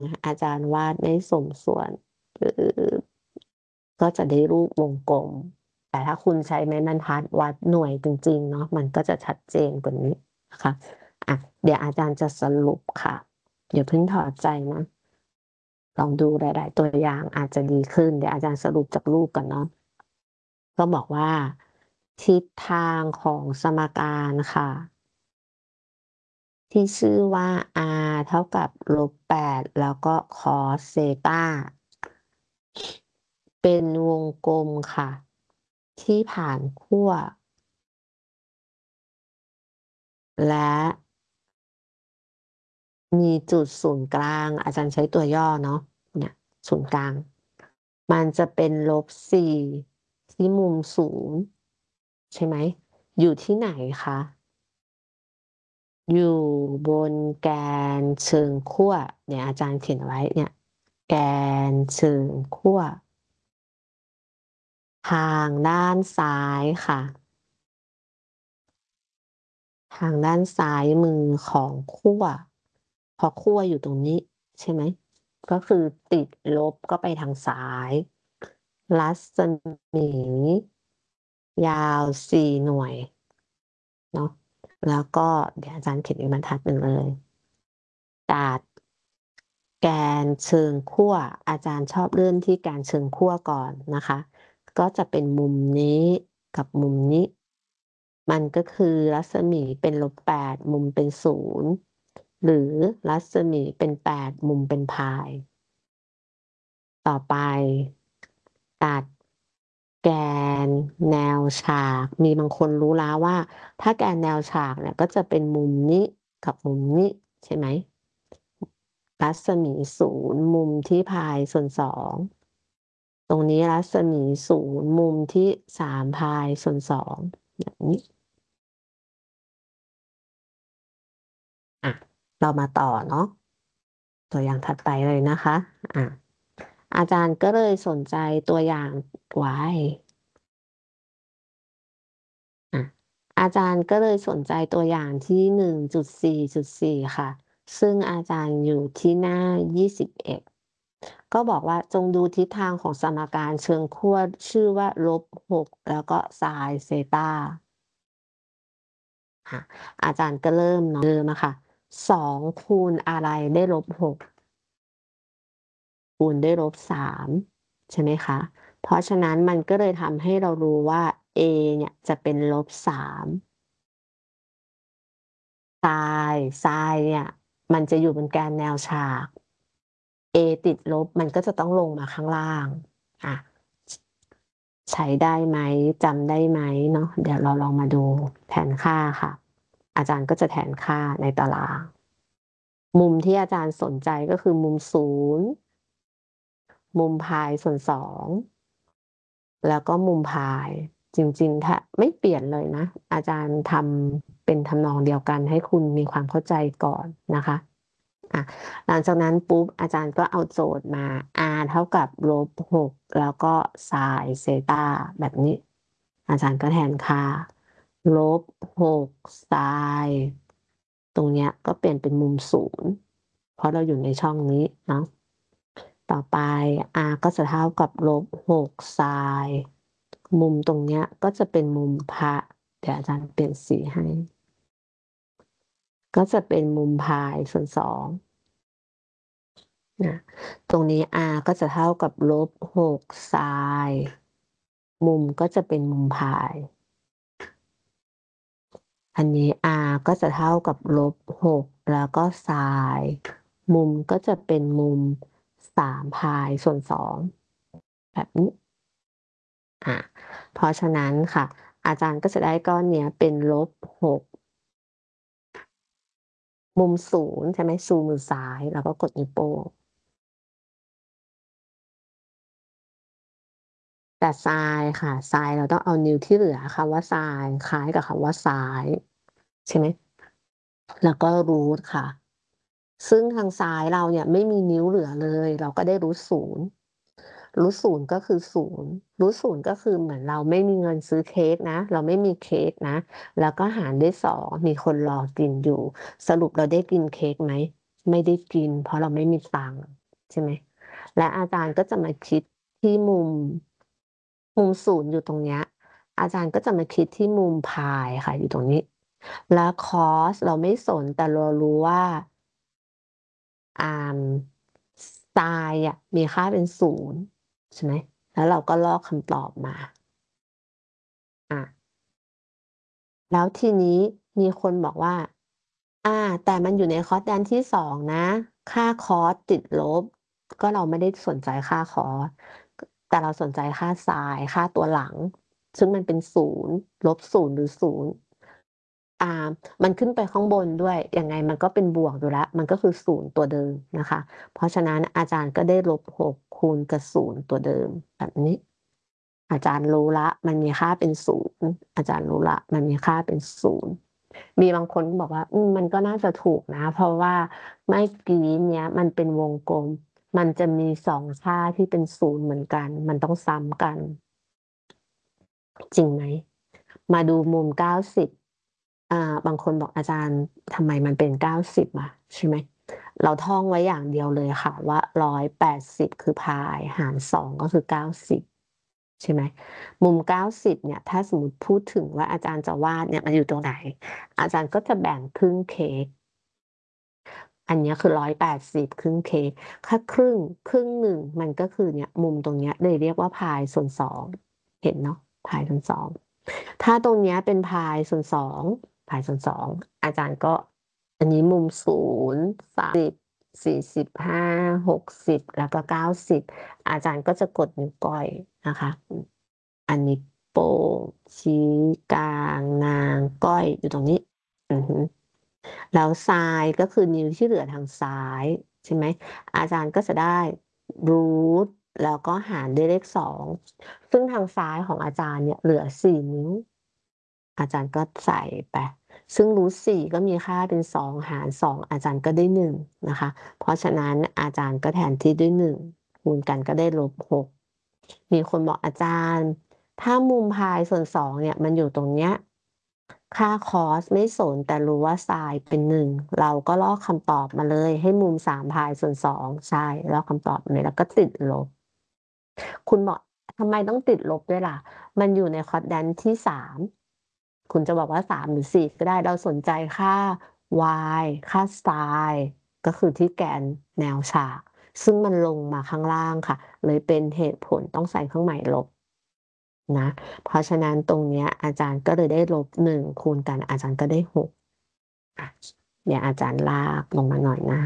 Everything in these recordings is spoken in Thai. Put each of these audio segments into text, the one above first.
อาจารย์วาดไม่สมส่วนหรือก็จะได้รูปวงกลมแต่ถ้าคุณใช้ไม้บรรทัดวัดหน่วยจริงๆเนาะมันก็จะชัดเจนกว่านี้นะคะอ่ะเดี๋ยวอาจารย์จะสรุปค่ะอย่าเพิ่งถอดใจนะลองดูหลายๆตัวอย่างอาจจะดีขึ้นเดี๋ยวอาจารย์สรุปจากรูปก่อนเนาะก็บอกว่าทิศทางของสมการค่ะที่ชื่อว่า r เท่ากับ-8แล้วก็ cos เซตาเป็นวงกลมค่ะที่ผ่านขั้วและมีจุดศูนย์กลางอาจารย์ใช้ตัวย่อเนาะเนี่ยศูนย์กลางมันจะเป็น-4ที่มุม0ใช่ไหมอยู่ที่ไหนคะอยู่บนแกนเชิงขั้วเนี่ยอาจารย์เขียนไว้เนี่ยแกนเชิงขั้วทางด้านซ้ายค่ะทางด้านซ้ายมือของขั้วพอขั้วอยู่ตรงนี้ใช่ไหมก็คือติดลบก็ไปทางซ้ายรัศมียาว4หน่วยเนาะแล้วก็เดี๋ยวอาจารย์เขียนอีกบรรทัดหนึ่งเลยตัดแกนเชิงขั้วอาจารย์ชอบเริ่มที่แกนเชิงขั้วก่อนนะคะก็จะเป็นมุมนี้กับมุมนี้มันก็คือรัศมีเป็น-8มุมเป็น0หรือรัศมีเป็น8มุมเป็นพายต่อไปตัดแกนแนวฉากมีบางคนรู้แล้วว่าถ้าแกนแนวฉากเนี่ยก็จะเป็นมุมนี้กับมุมนี้ใช่ไหมรัศมี0มุมที่พายส่วน2ตรงนี้รัศมี0มุมที่3พายส่วน2แบบนี้อ่ะเรามาต่อเนาะตัวอย่างถัดไปเลยนะคะอ่ะอาจารย์ก็เลยสนใจตัวอย่างไว้ อ่ะอาจารย์ก็เลยสนใจตัวอย่างที่1.4.4ค่ะซึ่งอาจารย์อยู่ที่หน้า21ก็บอกว่าจงดูทิศทางของสมการเชิงขั้วชื่อว่า-6แล้วก็ไซน์เซตาอาจารย์ก็เริ่มเนาะเดิมอะค่ะ2คูณอะไรได้-6คูณได้-3ใช่ไหมคะเพราะฉะนั้นมันก็เลยทำให้เรารู้ว่า a เนี่ยจะเป็น-3ทรายเนี่ยมันจะอยู่บนแกนแนวฉาก a ติดลบมันก็จะต้องลงมาข้างล่างอ่ะใช้ได้ไหมจำได้ไหมเนาะเดี๋ยวเราลองมาดูแทนค่าค่ะอาจารย์ก็จะแทนค่าในตารางมุมที่อาจารย์สนใจก็คือมุม0มุมพายส่วน2แล้วก็มุมพายจริงๆถ้าไม่เปลี่ยนเลยนะอาจารย์ทำเป็นทำนองเดียวกันให้คุณมีความเข้าใจก่อนนะคะอ่ะหลังจากนั้นปุ๊บอาจารย์ก็เอาโจทย์มา r เท่ากับ-6แล้วก็ไซน์เซตาแบบนี้อาจารย์ก็แทนค่า-6ไซน์ตรงเนี้ยก็เปลี่ยนเป็นมุม0เพราะเราอยู่ในช่องนี้เนาะต่อไป r ก็จะเท่ากับ-6ไซน์มุมตรงเนี้ยก็จะเป็นมุมพระเดี๋ยวอาจารย์เปลี่ยนสีให้ก็จะเป็นมุมพายส่วน2นะตรงนี้ r ก็จะเท่ากับ-6ไซน์มุมก็จะเป็นมุมพายอันนี้ r ก็จะเท่ากับ-6แล้วก็ไซน์มุมก็จะเป็นมุม3พายส่วน2แบบนี้เพราะฉะนั้นค่ะอาจารย์ก็จะได้ก้อนเนี้ยเป็น-6มุม0ใช่ไหมชูมือซ้ายแล้วก็กดนิ้วโป้งแต่ไซน์ค่ะไซน์เราต้องเอานิ้วที่เหลือคำว่าไซน์คล้ายกับคำว่าซ้ายใช่ไหมแล้วก็รูทค่ะซึ่งทางซ้ายเราเนี่ยไม่มีนิ้วเหลือเลยเราก็ได้รูท0รูท0ก็คือ0รูท0ก็คือเหมือนเราไม่มีเงินซื้อเค้กนะเราไม่มีเค้กนะแล้วก็หารด้วย2มีคนรอกินอยู่สรุปเราได้กินเค้กไหมไม่ได้กินเพราะเราไม่มีตังค์ใช่ไหมและอาจารย์ก็จะมาคิดที่มุมศูนย์อยู่ตรงเนี้ยอาจารย์ก็จะมาคิดที่มุมพายค่ะอยู่ตรงนี้แล้วคอสเราไม่สนแต่เรารู้ว่าอ่าไซน์มีค่าเป็น0ใช่ไหมแล้วเราก็ลอกคำตอบมาอ่ะ แล้วทีนี้มีคนบอกว่าแต่มันอยู่ในคอร์สแดนที่2นะค่าคอร์สติดลบก็เราไม่ได้สนใจค่าคอร์สแต่เราสนใจค่าไซน์ค่าตัวหลังซึ่งมันเป็น0-0หรือ0อ่ามันขึ้นไปข้างบนด้วยยังไงมันก็เป็นบวกอยู่แล้วมันก็คือ0ตัวเดิมนะคะเพราะฉะนั้นอาจารย์ก็ได้-6คูณกับ0ตัวเดิมแบบนี้อาจารย์รู้ละมันมีค่าเป็น0อาจารย์รู้ละมันมีค่าเป็น0มีบางคนบอกว่ามันก็น่าจะถูกนะเพราะว่าเมื่อกี้เนี้ยมันเป็นวงกลมมันจะมี2ค่าที่เป็น0เหมือนกันมันต้องซ้ำกันจริงไหมมาดูมุม90บางคนบอกอาจารย์ทำไมมันเป็น90ใช่ไหมเราท่องไว้อย่างเดียวเลยค่ะว่า180คือพายหาร2ก็คือ90ใช่ไหมมุม90เนี่ยถ้าสมมุติพูดถึงว่าอาจารย์จะวาดเนี่ยมันอยู่ตรงไหนอาจารย์ก็จะแบ่งครึ่งเค้กอันเนี้ยคือ180ครึ่งเค้กถ้าครึ่งหนึ่งมันก็คือเนี่ยมุมตรงเนี้ยเลยเรียกว่าพายส่วน2เห็นเนาะพายส่วน2ถ้าตรงเนี้ยเป็นพายส่วน2พายส่วน2อาจารย์ก็อันนี้มุม0 30 45 60แล้วก็90อาจารย์ก็จะกดนิ้วก้อยนะคะอันนี้โป้งชี้กลางนางก้อยอยู่ตรงนี้อือฮึแล้วซ้ายก็คือนิ้วที่เหลือทางซ้ายใช่ไหมอาจารย์ก็จะได้รูทแล้วก็หารด้วยเลข2ซึ่งทางซ้ายของอาจารย์เนี่ยเหลือ4นิ้วอาจารย์ก็ใส่ไปซึ่งรูท4ก็มีค่าเป็น2หาร2อาจารย์ก็ได้1นะคะเพราะฉะนั้นอาจารย์ก็แทนที่ด้วย1คูณกันก็ได้-6มีคนบอกอาจารย์ถ้ามุมพายส่วน2เนี่ยมันอยู่ตรงเนี้ยค่าคอสไม่สนแต่รู้ว่าไซน์เป็น1เราก็ลอกคำตอบมาเลยให้มุม3พายส่วน2ใช่ลอกคำตอบมาเลยแล้วก็ติดลบคุณบอกทำไมต้องติดลบด้วยล่ะมันอยู่ในคอร์ดแดนที่3คุณจะบอกว่า3หรือ4ก็ได้เราสนใจค่า y ค่าไซน์ก็คือที่แกนแนวฉากซึ่งมันลงมาข้างล่างค่ะเลยเป็นเหตุผลต้องใส่เครื่องหมายลบนะเพราะฉะนั้นตรงเนี้ยอาจารย์ก็เลยได้-1คูณกันอาจารย์ก็ได้6อะเดี๋ยวอาจารย์ลากลงมาหน่อยนะ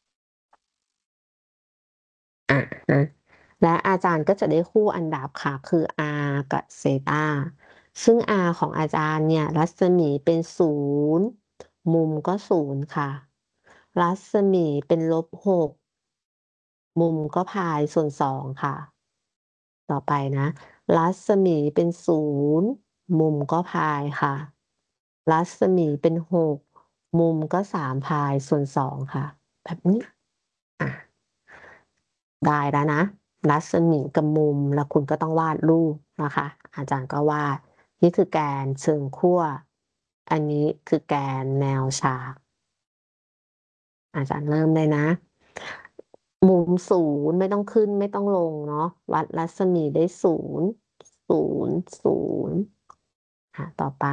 อะฮะและอาจารย์ก็จะได้คู่อันดับค่ะคือ r กับเซตาซึ่ง r ของอาจารย์เนี่ยรัศมีเป็น0มุมก็0ค่ะรัศมีเป็น-6มุมก็พายส่วน2ค่ะต่อไปนะรัศมีเป็น0มุมก็พายค่ะรัศมีเป็น6มุมก็3พายส่วน2ค่ะแบบนี้อะได้แล้วนะรัศมีกับมุมแล้วคุณก็ต้องวาดรูปนะคะอาจารย์ก็วาดนี่คือแกนเชิงขั้วอันนี้คือแกนแนวฉากอาจารย์เริ่มเลยนะมุม0ไม่ต้องขึ้นไม่ต้องลงเนาะวัดรัศมีได้0 0 0ต่อไป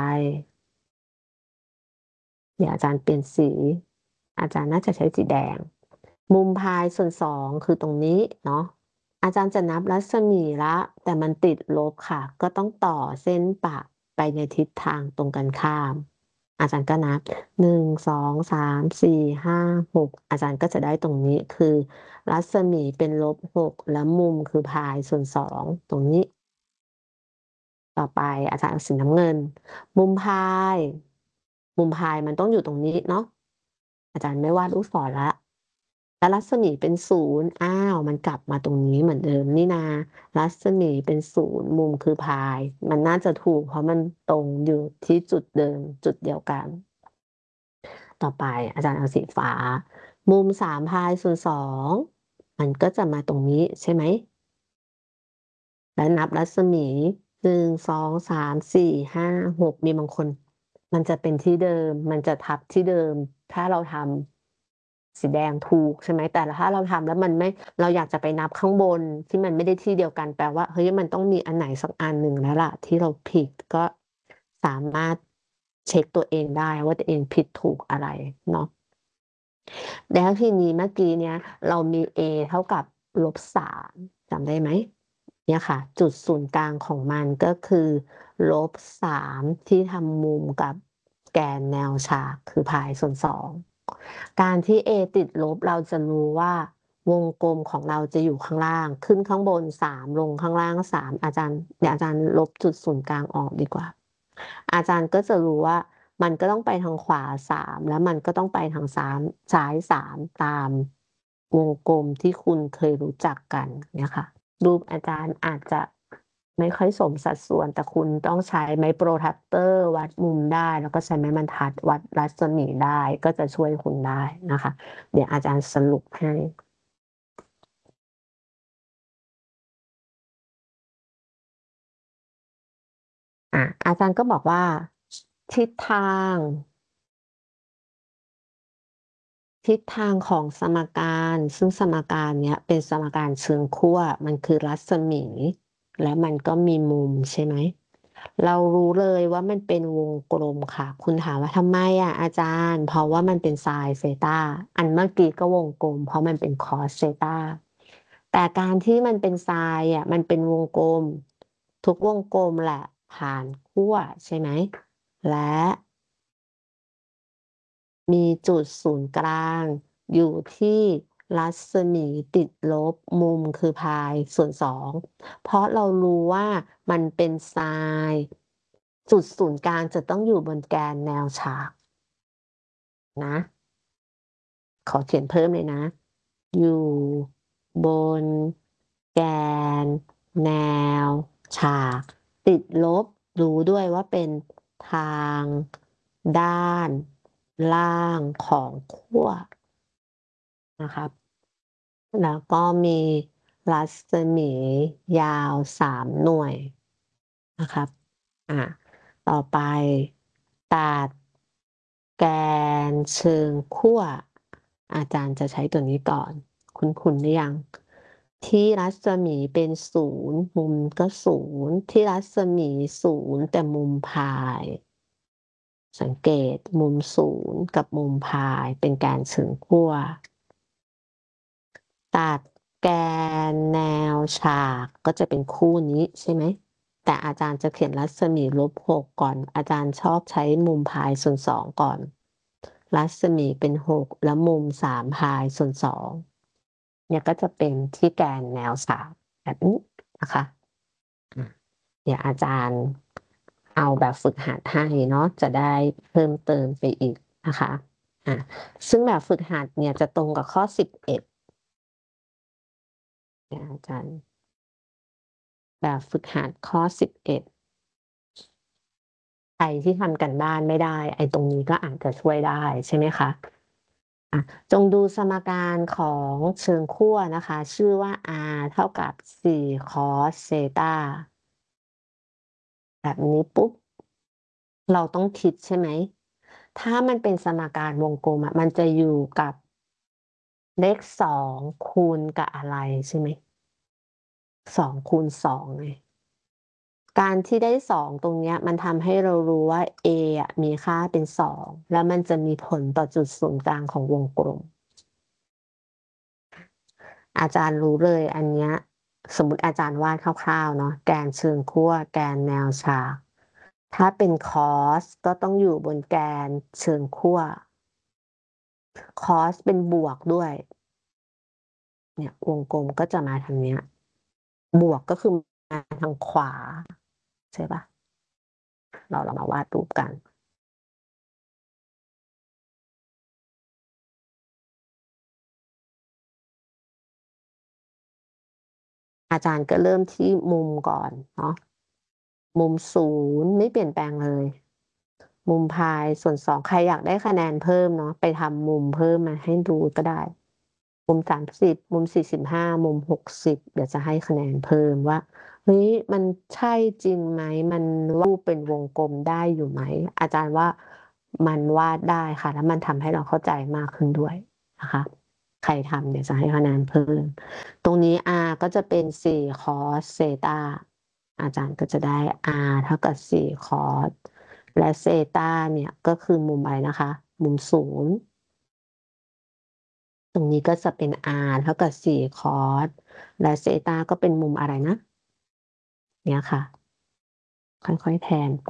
เดี๋ยวอาจารย์เปลี่ยนสีอาจารย์น่าจะใช้สีแดงมุมพายส่วน2คือตรงนี้เนาะอาจารย์จะนับรัศมีละแต่มันติดลบค่ะก็ต้องต่อเส้นปะไปในทิศทางตรงกันข้ามอาจารย์ก็นับ1 2 3 4 5 6อาจารย์ก็จะได้ตรงนี้คือรัศมีเป็น-6แล้วมุมคือพายส่วน2ตรงนี้ต่อไปอาจารย์เอาสีน้ำเงินมุมพายมุมพายมันต้องอยู่ตรงนี้เนาะอาจารย์ไม่วาดลูกศรแล้วแล้วรัศมีเป็น0มันกลับมาตรงนี้เหมือนเดิมนี่นารัศมีเป็น0มุมคือพายมันน่าจะถูกเพราะมันตรงอยู่ที่จุดเดิมจุดเดียวกันต่อไปอาจารย์เอาสีฟ้ามุม3พายส่วน2มันก็จะมาตรงนี้ใช่ไหมแล้วนับรัศมี1 2 3 4 5 6มีบางคนมันจะเป็นที่เดิมมันจะทับที่เดิมถ้าเราทำสีแดงถูกใช่ไหมแต่ถ้าเราทำแล้วมันไม่เราอยากจะไปนับข้างบนที่มันไม่ได้ที่เดียวกันแปลว่าเฮ้ยมันต้องมีอันไหนสักอันหนึ่งแล้วล่ะที่เราผิดก็สามารถเช็คตัวเองได้ว่าตัวเองผิดถูกอะไรเนาะแล้วทีนี้เมื่อกี้เนี่ยเรามี a เท่ากับ-3จำได้ไหมเนี่ยค่ะจุดศูนย์กลางของมันก็คือ-3ที่ทำมุมกับแกนแนวฉากคือพายส่วน2การที่ a ติดลบเราจะรู้ว่าวงกลมของเราจะอยู่ข้างล่างขึ้นข้างบน3ลงข้างล่าง3เดี๋ยวอาจารย์ลบจุดศูนย์กลางออกดีกว่าอาจารย์ก็จะรู้ว่ามันก็ต้องไปทางขวา3แล้วมันก็ต้องไปทางซ้าย3ตามวงกลมที่คุณเคยรู้จักกันเนี่ยค่ะรูปอาจารย์อาจจะไม่ค่อยสมสัดส่วนแต่คุณต้องใช้ไม้โปรทรัคเตอร์วัดมุมได้แล้วก็ใช้ไม้บรรทัดวัดรัศมีได้ก็จะช่วยคุณได้นะคะเดี๋ยวอาจารย์สรุปให้อาจารย์ก็บอกว่าทิศทางของสมการซึ่งสมการเนี้ยเป็นสมการเชิงขั้วมันคือรัศมีและมันก็มีมุมใช่ไหมเรารู้เลยว่ามันเป็นวงกลมค่ะคุณถามว่าทำไมอาจารย์เพราะว่ามันเป็นไซน์เซตาอันเมื่อกี้ก็วงกลมเพราะมันเป็นคอสเซตาแต่การที่มันเป็นไซน์มันเป็นวงกลมทุกวงกลมแหละผ่านขั้วใช่ไหมและ มีจุดศูนย์กลางอยู่ที่รัศมีติดลบมุมคือพายส่วน2เพราะเรารู้ว่ามันเป็นไซน์จุดศูนย์กลางจะต้องอยู่บนแกนแนวฉากนะขอเขียนเพิ่มเลยนะอยู่บนแกนแนวฉากติดลบรู้ด้วยว่าเป็นทางด้านล่างของขั้วนะครับแล้วก็มีรัศมียาว3หน่วยนะครับอ่ะต่อไปตัดแกนเชิงขั้วอาจารย์จะใช้ตัวนี้ก่อน คุ้นหรือยัง ที่รัศมีเป็น0มุมก็0ที่รัศมี0แต่มุมพายสังเกตมุม0กับมุมพายเป็นการเชิงขั้วตัดแกนแนวฉากก็จะเป็นคู่นี้ใช่ไหมแต่อาจารย์จะเขียนรัศมี-6ก่อนอาจารย์ชอบใช้มุมพายส่วน2ก่อนรัศมีเป็น6แล้วมุม3พายส่วน2เนี่ยก็จะเป็นที่แกนแนวฉากแบบนี้นะคะเดี๋ยวอาจารย์เอาแบบฝึกหัดให้เนาะจะได้เพิ่มเติมไปอีกนะคะอ่ะซึ่งแบบฝึกหัดเนี่ยจะตรงกับข้อ11เดี๋ยวอาจารย์แบบฝึกหัดข้อ11ใครที่ทำกันบ้านไม่ได้ไอ้ตรงนี้ก็อาจจะช่วยได้ใช่ไหมคะจงดูสมการของเชิงขั้วนะคะชื่อว่า r เท่ากับ4 cos เซตาแบบนี้ปุ๊บเราต้องคิดใช่ไหมถ้ามันเป็นสมการวงกลมมันจะอยู่กับเลข2คูณกับอะไรใช่ไหม2คูณ2ไงการที่ได้2ตรงเนี้ยมันทำให้เรารู้ว่า a มีค่าเป็น2แล้วมันจะมีผลต่อจุดศูนย์กลางของวงกลมอาจารย์รู้เลยอันเนี้ยสมมุติอาจารย์วาดคร่าวๆเนาะแกนเชิงขั้วแกนแนวฉากถ้าเป็นคอสก็ต้องอยู่บนแกนเชิงขั้วคอสเป็นบวกด้วยเนี่ยวงกลมก็จะมาทางเนี้ยบวกก็คือมาทางขวาใช่ปะเรามาวาดรูปกันอาจารย์ก็เริ่มที่มุมก่อนเนาะมุม0ไม่เปลี่ยนแปลงเลยมุมพายส่วน2ใครอยากได้คะแนนเพิ่มเนาะไปทำมุมเพิ่มมาให้ดูก็ได้มุม30มุม45มุม60เดี๋ยวจะให้คะแนนเพิ่มว่าเฮ้ยมันใช่จริงไหมมันรูปเป็นวงกลมได้อยู่ไหมอาจารย์ว่ามันวาดได้ค่ะแล้วมันทำให้เราเข้าใจมากขึ้นด้วยนะคะ ใครทำเดี๋ยวจะให้คะแนนเพิ่ม ตรงนี้ r ก็จะเป็น4 cos เซตาอาจารย์ก็จะได้ r เท่ากับ4 cos และเซตาเนี่ยก็คือมุมอะไรนะคะ มุม0ตรงนี้ก็จะเป็น r เท่ากับ4 cos และเซตาก็เป็นมุมอะไรนะ เนี่ยค่ะ ค่อยๆแทนไป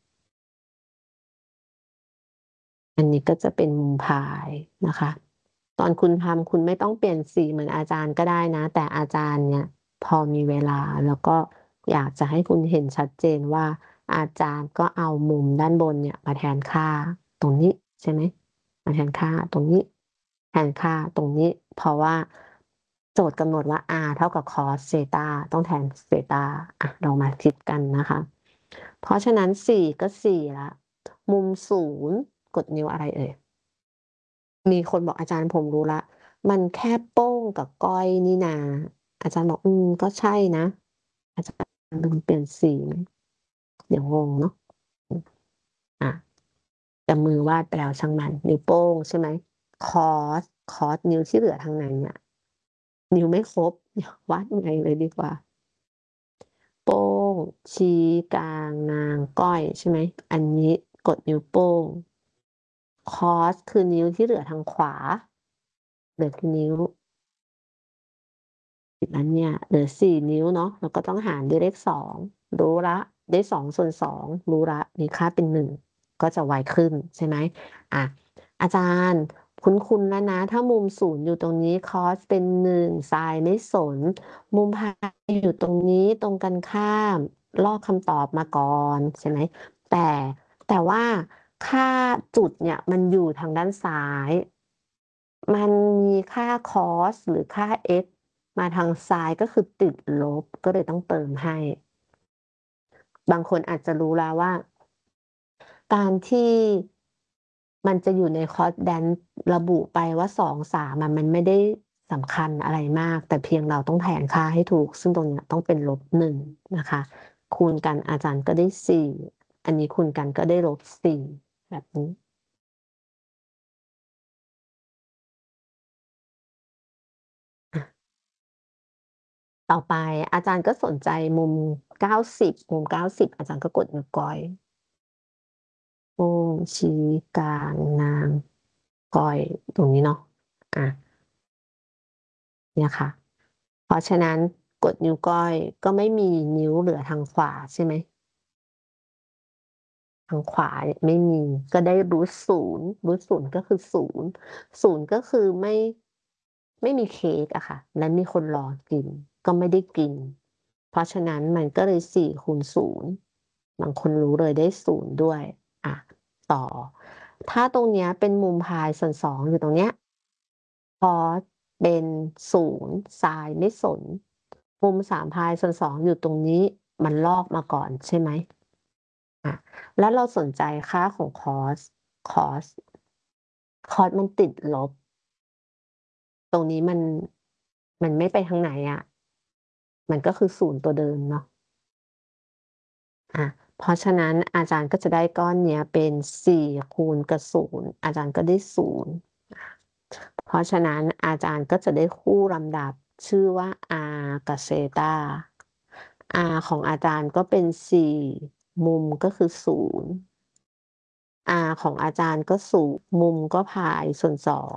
อันนี้ก็จะเป็นมุมพายนะคะ ตอนคุณทำคุณไม่ต้องเปลี่ยนสีเหมือนอาจารย์ก็ได้นะ แต่อาจารย์เนี่ยพอมีเวลาแล้วก็อยากจะให้คุณเห็นชัดเจนว่าอาจารย์ก็เอามุมด้านบนเนี่ยมาแทนค่าตรงนี้ใช่ไหมมาแทนค่าตรงนี้แทนค่าตรงนี้เพราะว่าโจทย์กำหนดว่า r เท่ากับ cos เซตาต้องแทนเซตาอ่ะเรามาคิดกันนะคะเพราะฉะนั้น4ก็4ละมุม0กดนิ้วอะไรเอ่ย มีคนบอกอาจารย์ผมรู้ละมันแค่โป้งกับก้อยนี่นาอาจารย์บอกก็ใช่นะอาจารย์ลืมเปลี่ยนสีไหมเดี๋ยวงงเนาะอ่ะแต่มือวาดไปแล้วช่างมันนิ้วโป้งใช่ไหมคอคอสนิ้วที่เหลือทางไหนเนี่ยนิ้วไม่ครบเดี๋ยววาดใหม่เลยดีกว่าโป้งชี้กลางนางก้อยใช่ไหมอันนี้กดนิ้วโป้งคอสคือนิ้วที่เหลือทางขวาเหลือกี่นิ้ว นั้นเนี่ยเหลือ4 นิ้วเนาะเราก็ต้องหารด้วยเลข2รู้ละได้2/2รู้ละมีค่าเป็น1ก็จะไวขึ้นใช่ไหมอ่ะอาจารย์คุ้นๆแล้วนะถ้ามุม0อยู่ตรงนี้คอสเป็น1ไซน์ไม่สนมุมพายอยู่ตรงนี้ตรงกันข้ามลอกคำตอบมาก่อนใช่ไหมแต่ว่าค่าจุดเนี่ยมันอยู่ทางด้านซ้ายมันมีค่า cos หรือค่า x มาทางซ้ายก็คือติดลบก็เลยต้องเติมให้ บางคนอาจจะรู้แล้วว่า การที่มันจะอยู่ในคอร์สแดนระบุไปว่า2 3มันไม่ได้สำคัญอะไรมาก แต่เพียงเราต้องแทนค่าให้ถูก ซึ่งตรงนี้ต้องเป็น-1นะคะ คูณกันอาจารย์ก็ได้4อันนี้คูณกันก็ได้-4แบบนี้ต่อไปอาจารย์ก็สนใจมุม90มุม90อาจารย์ก็กดนิ้วก้อยโป้งชี้กลางนางก้อยตรงนี้เนาะอ่ะเนี่ยค่ะเพราะฉะนั้นกดนิ้วก้อยก็ไม่มีนิ้วเหลือทางขวาใช่ไหมทางขวาเนี่ยไม่มีก็ได้รูท 0รูท 0ก็คือ0ก็คือไม่มีเค้กอะค่ะและมีคนรอกินก็ไม่ได้กินเพราะฉะนั้นมันก็เลย4 คูณ 0บางคนรู้เลยได้0ด้วยอ่ะต่อถ้าตรงเนี้ยเป็นมุมพายส่วน2อยู่ตรงเนี้ยคอสเป็น0ไซน์ไม่สนมุม3พายส่วน2อยู่ตรงนี้มันลอกมาก่อนใช่ไหมอ่ะแล้วเราสนใจค่าของคอสคอสมันติดลบตรงนี้มันไม่ไปทางไหนอะมันก็คือ0ตัวเดิมเนาะอ่ะเพราะฉะนั้นอาจารย์ก็จะได้ก้อนเนี้ยเป็น4คูณกับ0อาจารย์ก็ได้0เพราะฉะนั้นอาจารย์ก็จะได้คู่ลำดับชื่อว่า r กับเซตา r ของอาจารย์ก็เป็น4มุมก็คือ0 r ของอาจารย์ก็0มุมก็พายส่วน2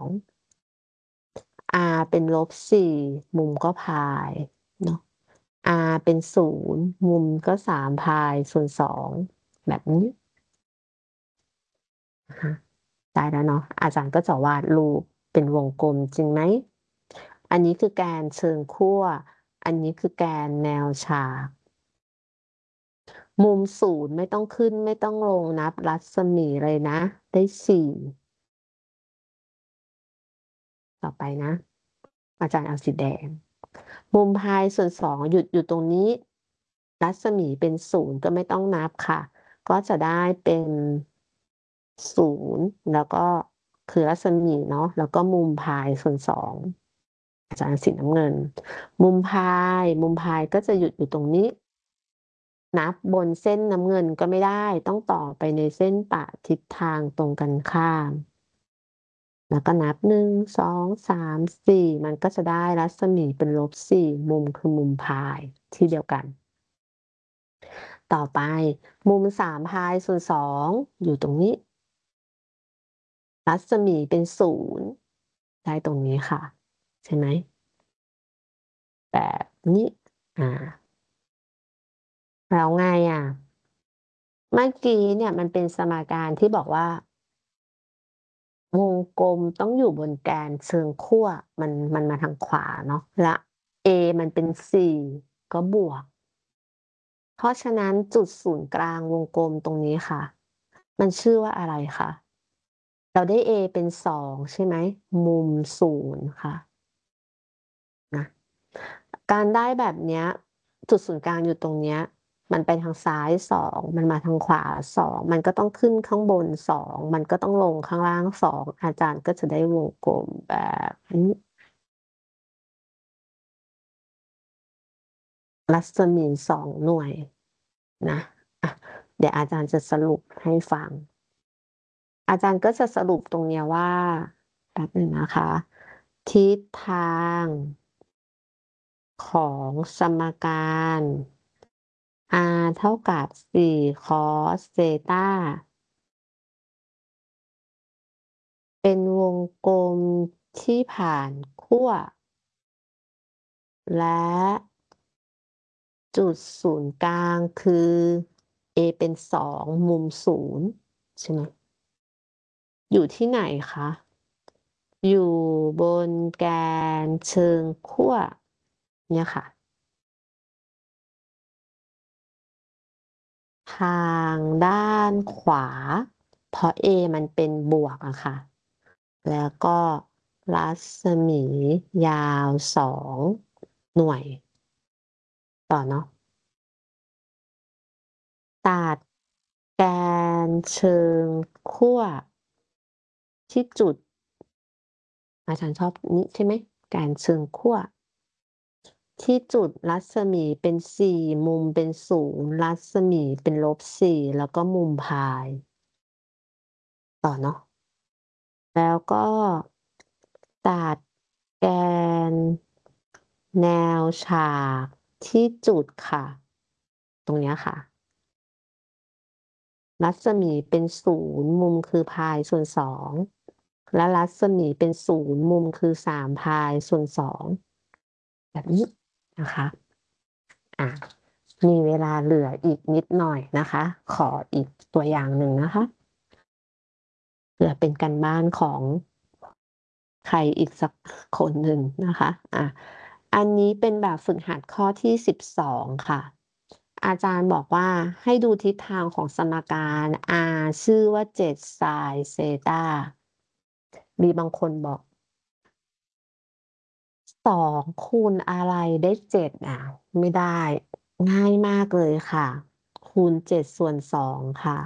r เป็น-4มุมก็พายเนาะ r เป็น0มุมก็3พายส่วน2แบบนี้นะคะได้แล้วเนาะอาจารย์ก็จะวาดรูปเป็นวงกลมจริงไหมอันนี้คือแกนเชิงขั้วอันนี้คือแกนแนวฉากมุม0ไม่ต้องขึ้นไม่ต้องลงนับรัศมีเลยนะได้4ต่อไปนะอาจารย์เอาสีแดงมุมพายส่วน2หยุดอยู่ตรงนี้รัศมีเป็น0ก็ไม่ต้องนับค่ะก็จะได้เป็น0แล้วก็คือรัศมีเนาะแล้วก็มุมพายส่วน2อาจารย์สีน้ำเงินมุมพายก็จะหยุดอยู่ตรงนี้นับบนเส้นน้ำเงินก็ไม่ได้ต้องต่อไปในเส้นปะทิศทางตรงกันข้ามแล้วก็นับ1 2 3 4มันก็จะได้รัศมีเป็น-4มุมคือมุมพายที่เดียวกัน ต่อไปมุม3พายส่วน2อยู่ตรงนี้ รัศมีเป็น0ได้ตรงนี้ค่ะ ใช่ไหม แบบนี้แล้วไงอ่ะ เมื่อกี้เนี่ยมันเป็นสมการที่บอกว่า วงกลมต้องอยู่บนแกนเชิงขั้วมันมาทางขวาเนาะและ A มันเป็น4ก็บวก เพราะฉะนั้นจุดศูนย์กลางวงกลมตรงนี้ค่ะ มันชื่อว่าอะไรคะเราได้ A เป็น2ใช่ไหม มุม0ค่ะนะการได้แบบเนี้ยจุดศูนย์กลางอยู่ตรงเนี้ยมันไปทางซ้าย2มันมาทางขวา2มันก็ต้องขึ้นข้างบน2มันก็ต้องลงข้างล่าง2อาจารย์ก็จะได้วงกลมแบบนี้รัศมี2หน่วยนะอ่ะเดี๋ยวอาจารย์จะสรุปให้ฟัง อาจารย์ก็จะสรุปตรงเนี้ยว่าแป๊บหนึ่งนะคะ ทิศทางของสมการ r เท่ากับ4 cos เซตาเป็นวงกลมที่ผ่านขั้วและจุดศูนย์กลางคือ a เป็น2มุม0ใช่ไหมอยู่ที่ไหนคะอยู่บนแกนเชิงขั้วเนี่ยค่ะ ทางด้านขวา เพราะ A มันเป็นบวกอะค่ะ แล้วก็รัศมียาว2หน่วย ต่อเนาะตัดแกนเชิงขั้วที่จุด อาจารย์ชอบนี้ใช่ไหมแกนเชิงขั้วที่จุดรัศมีเป็น4มุมเป็น0รัศมีเป็น-4แล้วก็มุมพาย ต่อเนาะ แล้วก็ตัดแกนแนวฉากที่จุดค่ะ ตรงเนี้ยค่ะรัศมีเป็น0มุมคือพายส่วน2และรัศมีเป็น0มุมคือ3พายส่วน2แบบนี้นะคะอ่ะมีเวลาเหลืออีกนิดหน่อยนะคะ ขออีกตัวอย่างหนึ่งนะคะเผื่อเป็นการบ้านของใครอีกสักคนหนึ่งนะคะอันนี้เป็นแบบฝึกหัดข้อที่12ค่ะ อาจารย์บอกว่าให้ดูทิศทางของสมการ r ชื่อว่า7 sin เซตามีบางคนบอก2คูณอะไรได้7ไม่ได้ ง่ายมากเลยค่ะ คูณ7ส่วน2ค่ะ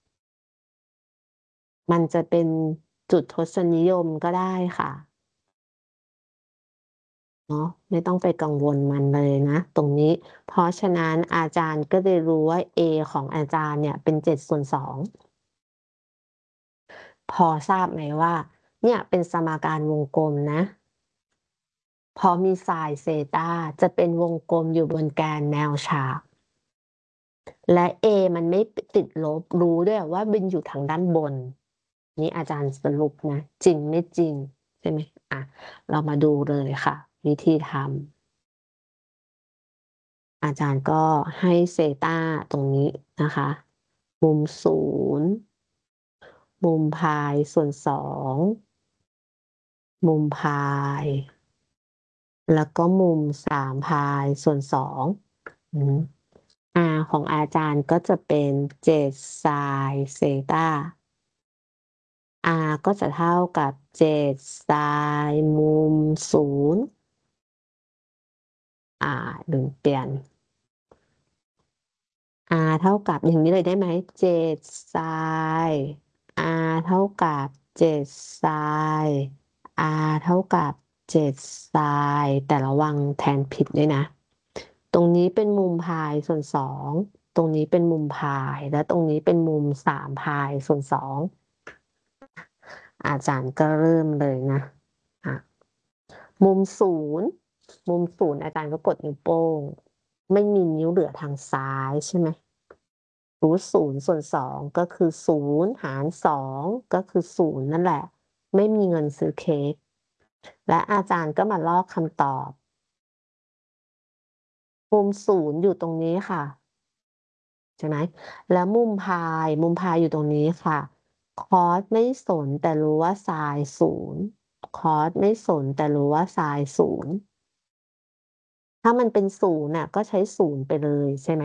มันจะเป็นจุดทศนิยมก็ได้ค่ะเนาะไม่ต้องไปกังวลมันเลยนะตรงนี้ เพราะฉะนั้นอาจารย์ก็เลยรู้ว่า A ของอาจารย์เนี่ยเป็น7ส่วน2พอทราบไหมว่าเนี่ยเป็นสมการวงกลมนะพอมีไซน์เซตาจะเป็นวงกลมอยู่บนแกนแนวฉากและ A มันไม่ติดลบรู้ด้วยว่าบินอยู่ทางด้านบนนี่อาจารย์สรุปนะจริงไม่จริงใช่ไหมเรามาดูเลยค่ะวิธีทำอาจารย์ก็ให้เซตาตรงนี้นะคะมุม0มุมพายส่วน2มุมพายแล้วก็มุม3พายส่วน2อืม R ของอาจารย์ก็จะเป็น7 sin เซตา R ก็จะเท่ากับ7 sin มุม0ลืมเปลี่ยน R เท่ากับอย่างนี้เลยได้ไหม7 sin R เท่ากับ7 sin R เท่ากับ7 sin แต่ระวังแทนผิดด้วยนะ ตรงนี้เป็นมุมพายส่วน2ตรงนี้เป็นมุมพายและตรงนี้เป็นมุม3พายส่วน2 อาจารย์ก็เริ่มเลยนะอ่ะมุมศูนย์มุมศูนย์อาจารย์ก็กดนิ้วโป้งไม่มีนิ้วเหลือทางซ้ายใช่ไหมรูท0 ส่วน 2ก็คือ0 หาร 2ก็คือ0นั่นแหละไม่มีเงินซื้อเค้กและอาจารย์ก็มาลอกคำตอบมุมศูนย์อยู่ตรงนี้ค่ะใช่ไหมแล้วมุมพายอยู่ตรงนี้ค่ะคอสไม่สนแต่รู้ว่าไซน์0คอสไม่สนแต่รู้ว่าไซน์0ถ้ามันเป็น0น่ะก็ใช้0ไปเลยใช่ไหม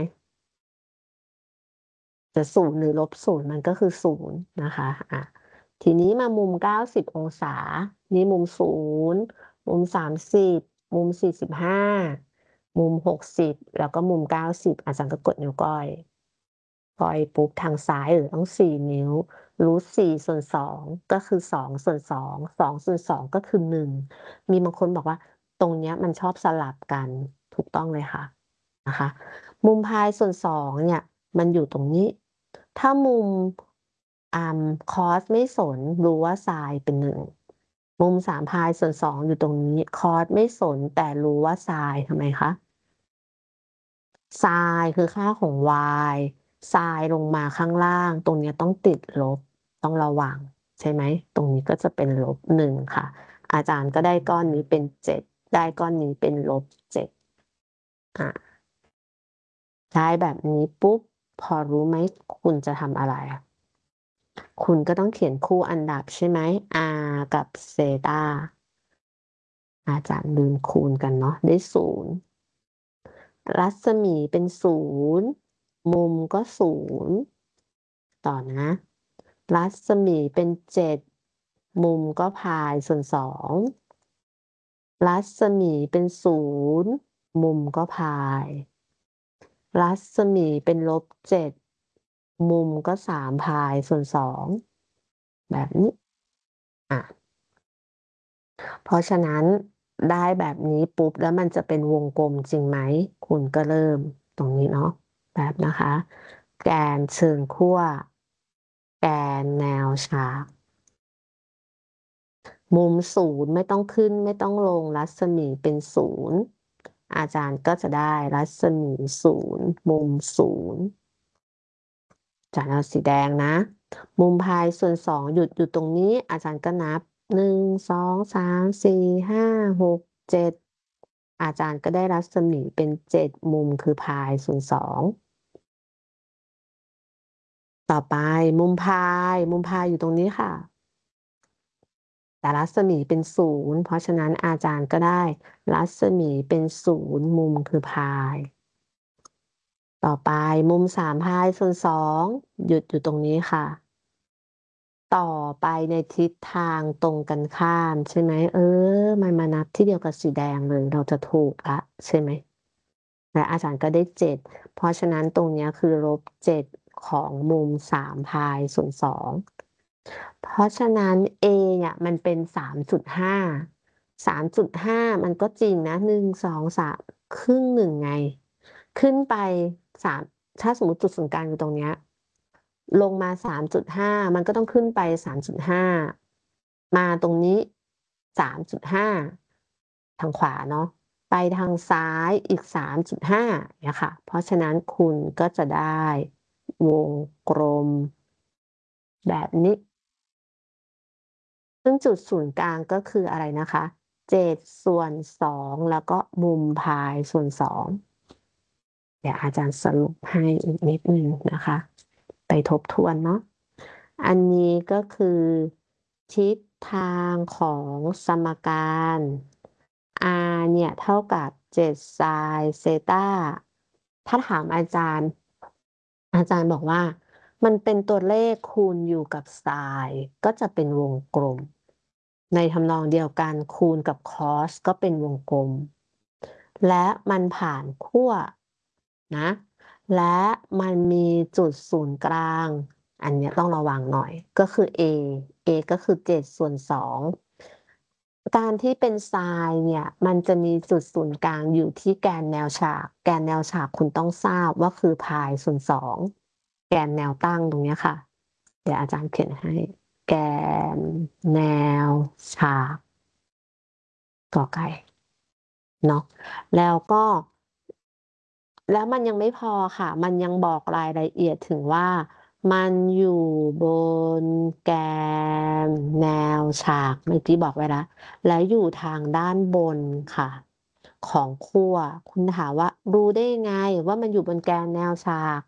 จะ0หรือ-0มันก็คือ0นะคะทีนี้มามุม90 องศานี่มุม0มุม30มุม45มุม60แล้วก็มุม90อาจารย์ก็กดนิ้วก้อยปุ๊บทางซ้ายต้อง4 นิ้วรูท4 ส่วน 2ก็คือ2 ส่วน 2 2 ส่วน 2ก็คือ1มีบางคนบอกว่าตรงเนี้ยมันชอบสลับกันถูกต้องเลยค่ะนะคะมุมพายส่วน2เนี่ยมันอยู่ตรงนี้ถ้ามุมคอสไม่สนรู้ว่าไซน์เป็น1มุม3พายส่วน2อยู่ตรงนี้คอสไม่สนแต่รู้ว่าไซน์ทำไมคะไซน์คือค่าของ y ไซน์ลงมาข้างล่างตรงนี้ต้องติดลบต้องระวังใช่ไหมตรงนี้ก็จะเป็น-1ค่ะอาจารย์ก็ได้ก้อนนี้เป็น7ได้ก้อนนี้เป็น-7อ่ะได้แบบนี้ปุ๊บพอรู้ไหมคุณจะทำอะไรคุณก็ต้องเขียนคู่อันดับใช่ไหม r กับเซตาอาจารย์ลืมคูณกันเนาะได้0รัศมีเป็น0มุมก็0ต่อนะรัศมีเป็น7มุมก็พายส่วน2รัศมีเป็น0มุมก็พายรัศมีเป็น-7มุมก็3พายส่วน2แบบนี้อ่ะเพราะฉะนั้นได้แบบนี้ปุ๊บแล้วมันจะเป็นวงกลมจริงไหมคุณก็เริ่มตรงนี้เนาะแบบนะคะแกนเชิงขั้วแกนแนวฉากมุม0ไม่ต้องขึ้นไม่ต้องลงรัศมีเป็น0อาจารย์ก็จะได้รัศมี0มุม0อาจารย์เอาสีแดงนะมุมพายส่วน2หยุดอยู่ตรงนี้อาจารย์ก็นับ1 2 3 4 5 6 7อาจารย์ก็ได้รัศมีเป็น7มุมคือพายส่วน2ต่อไปมุมพายอยู่ตรงนี้ค่ะแต่รัศมีเป็น0เพราะฉะนั้นอาจารย์ก็ได้รัศมีเป็น0มุมคือพายต่อไปมุม3พายส่วน2หยุดอยู่ตรงนี้ค่ะต่อไปในทิศทางตรงกันข้ามใช่ไหมมันมานับที่เดียวกับสีแดงเลยเราจะถูกละใช่ไหมและอาจารย์ก็ได้7เพราะฉะนั้นตรงนี้คือ-7ของมุม3พายส่วน2เพราะฉะนั้น A เนี่ยมันเป็น3.5 3.5มันก็จริงนะ1 2 3ครึ่งหนึ่งไงขึ้นไป3ถ้าสมมุติจุดศูนย์กลางอยู่ตรงเนี้ยลงมา3.5มันก็ต้องขึ้นไป3.5มาตรงนี้3.5ทางขวาเนาะไปทางซ้ายอีก3.5เนี่ยค่ะเพราะฉะนั้นคุณก็จะได้วงกลมแบบนี้ซึ่งจุดศูนย์กลางก็คืออะไรนะคะ7ส่วน2แล้วก็มุมพายส่วน2เดี๋ยวอาจารย์สรุปให้อีกนิดหนึ่งนะคะไปทบทวนเนาะอันนี้ก็คือทิศทางของสมการ r เนี่ยเท่ากับ7ไซน์เซตาถ้าถามอาจารย์บอกว่ามันเป็นตัวเลขคูณอยู่กับไซน์ก็จะเป็นวงกลมในทำนองเดียวกันคูณกับคอสก็เป็นวงกลมและมันผ่านขั้วนะและมันมีจุดศูนย์กลางอันเนี้ยต้องระวังหน่อยก็คือ A ก็คือ7ส่วน2การที่เป็นไซน์เนี่ยมันจะมีจุดศูนย์กลางอยู่ที่แกนแนวฉากแกนแนวฉากคุณต้องทราบว่าคือพายส่วน2แกนแนวตั้งตรงเนี้ยค่ะเดี๋ยวอาจารย์เขียนให้แกนแนวฉากกอไก่เนาะแล้วก็แล้วมันยังไม่พอค่ะ มันยังบอกรายละเอียดถึงว่ามันอยู่บนแกนแนวฉากเมื่อกี้บอกไว้แล้วแล้วอยู่ทางด้านบนค่ะ ของขั้วคุณถามว่ารู้ได้ยังไงว่ามันอยู่บนแกนแนวฉาก